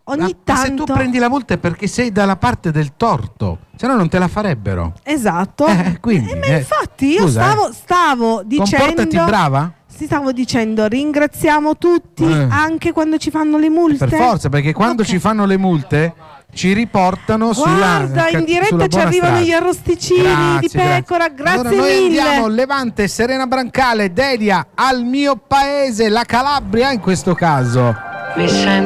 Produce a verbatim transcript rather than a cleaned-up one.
ogni ma, tanto... ma se tu prendi la multa è perché sei dalla parte del torto, se no non te la farebbero. Esatto. Eh, quindi, eh, ma eh, infatti io scusa, stavo, eh. stavo dicendo... Comportati brava. Si stavo dicendo ringraziamo tutti Eh. anche quando ci fanno le multe. Per forza, perché quando Ok. ci fanno le multe ci riportano Guarda, sulla in diretta sulla ci buona arrivano strada. gli arrosticini Grazie, di pecora, grazie allora noi mille. andiamo, Levante, Serena Brancale, dedia al mio paese, la Calabria in questo caso. Mi sento